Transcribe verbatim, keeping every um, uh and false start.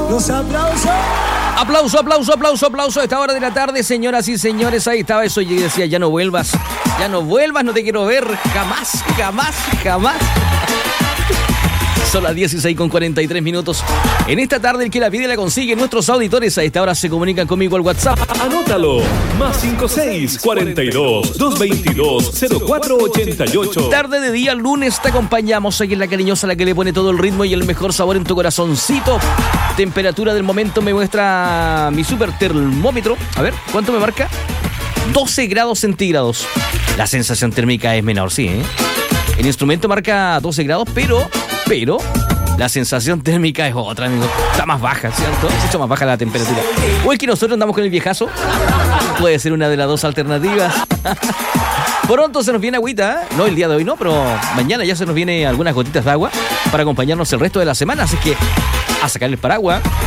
Los aplausos. Aplauso, aplauso, aplauso, aplauso a esta hora de la tarde, señoras y señores. Ahí estaba eso y decía, ya no vuelvas, ya no vuelvas, no te quiero ver jamás, jamás, jamás. Son las dieciséis con cuarenta y tres minutos. En esta tarde el que la pide la consigue. Nuestros auditores a esta hora se comunican conmigo al WhatsApp. Anótalo. Más cinco seis, cuarenta y dos, doscientos veintidós, cero cuatro ochenta y ocho. Tarde de día lunes te acompañamos. Aquí en la cariñosa, la que le pone todo el ritmo y el mejor sabor en tu corazoncito. Temperatura del momento me muestra mi super termómetro. A ver, ¿cuánto me marca? doce grados centígrados. La sensación térmica es menor, sí, ¿eh? El instrumento marca doce grados, pero... Pero la sensación térmica es otra, amigo. Está más baja, ¿cierto? Es mucho más baja la temperatura. O es que nosotros andamos con el viejazo. Puede ser una de las dos alternativas. Pronto se nos viene agüita, ¿eh? No el día de hoy, no, pero mañana ya se nos viene algunas gotitas de agua para acompañarnos el resto de la semana. Así que a sacar el paraguas,